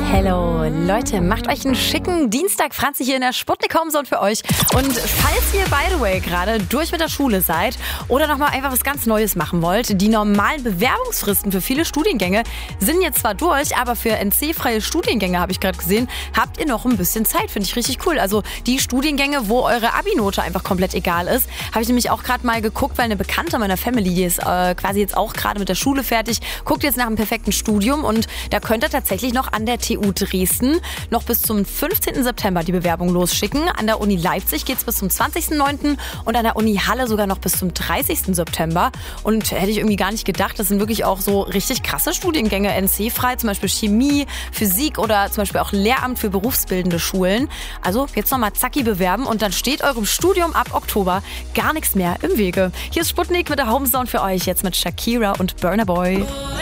Hello, Leute, macht euch einen schicken Dienstag. Franzi hier in der Sputnik Homezone für euch. Und falls ihr, by the way, gerade durch mit der Schule seid oder nochmal einfach was ganz Neues machen wollt, die normalen Bewerbungsfristen für viele Studiengänge sind jetzt zwar durch, aber für NC-freie Studiengänge, habe ich gerade gesehen, habt ihr noch ein bisschen Zeit. Finde ich richtig cool. Also die Studiengänge, wo eure Abi-Note einfach komplett egal ist, habe ich nämlich auch gerade mal geguckt, weil eine Bekannte meiner Family, die ist quasi jetzt auch gerade mit der Schule fertig, guckt jetzt nach einem perfekten Studium und da könnt ihr tatsächlich noch an der TU Dresden noch bis zum 15. September die Bewerbung losschicken. An der Uni Leipzig geht's bis zum 20.09. und an der Uni Halle sogar noch bis zum 30. September. Und hätte ich irgendwie gar nicht gedacht, das sind wirklich auch so richtig krasse Studiengänge NC-frei, zum Beispiel Chemie, Physik oder zum Beispiel auch Lehramt für berufsbildende Schulen. Also jetzt nochmal zacki bewerben und dann steht eurem Studium ab Oktober gar nichts mehr im Wege. Hier ist Sputnik mit der Homezone für euch, jetzt mit Shakira und Burna Boy.